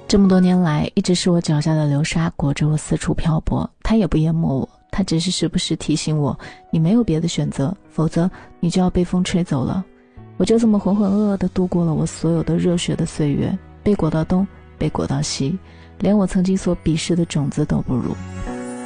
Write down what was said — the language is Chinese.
这么多年来，一直是我脚下的流沙，裹着我四处漂泊。它也不淹没我，它只是时不时提醒我，你没有别的选择，否则你就要被风吹走了。我就这么浑浑噩噩地度过了我所有的热血的岁月，被裹到东，被裹到西，连我曾经所鄙视的种子都不如。